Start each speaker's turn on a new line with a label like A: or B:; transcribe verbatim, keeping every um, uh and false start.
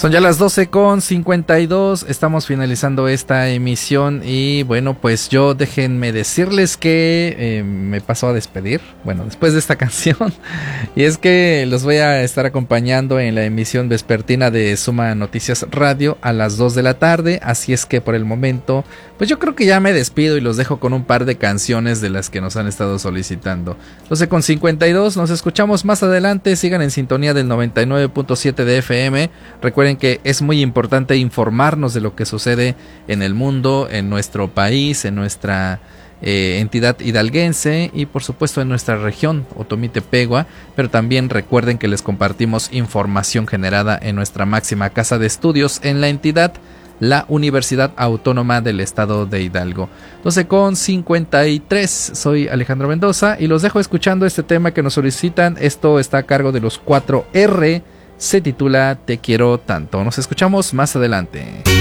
A: Son ya las doce con cincuenta y dos, estamos finalizando esta emisión y bueno, pues yo déjenme decirles que eh, me paso a despedir, bueno, después de esta canción, y es que los voy a estar acompañando en la emisión vespertina de Suma Noticias Radio a las dos de la tarde, así es que por el momento, pues yo creo que ya me despido y los dejo con un par de canciones de las que nos han estado solicitando. doce con cincuenta y dos, nos escuchamos más adelante, sigan en sintonía del noventa y nueve punto siete de F M, recuerden que es muy importante informarnos de lo que sucede en el mundo, en nuestro país, en nuestra eh, entidad hidalguense y por supuesto en nuestra región Otomí-Tepegua, pero también recuerden que les compartimos información generada en nuestra máxima casa de estudios en la entidad, la Universidad Autónoma del Estado de Hidalgo. doce con cincuenta y tres, soy Alejandro Mendoza y los dejo escuchando este tema que nos solicitan. Esto está a cargo de los cuatro R, se titula Te quiero tanto. Nos escuchamos más adelante.